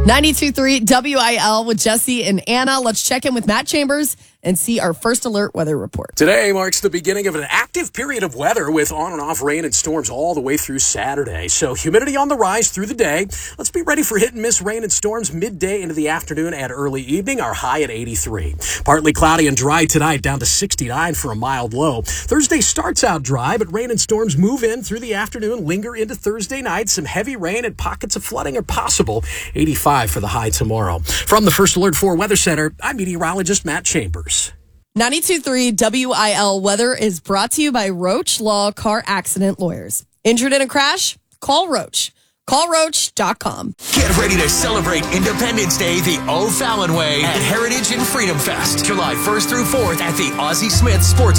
92.3 WIL with Jesse and Anna. Let's check in with Matt Chambers and see our first alert weather report. Today marks the beginning of an active period of weather with on and off rain and storms all the way through Saturday. So humidity on the rise through the day. Let's be ready for hit and miss rain and storms midday into the afternoon and early evening. Our high at 83. Partly cloudy and dry tonight, down to 69 for a mild low. Thursday starts out dry, but rain and storms move in through the afternoon, linger into Thursday night. Some heavy rain and pockets of flooding are possible. 85 for the high tomorrow. From the First Alert 4 Weather Center, I'm meteorologist Matt Chambers. 92.3 WIL weather is brought to you by Roach Law Car Accident Lawyers. Injured in a crash? Call Roach. CallRoach.com. Get ready to celebrate Independence Day the O'Fallon way at Heritage and Freedom Fest, July 1st through 4th at the Ozzie Smith Sports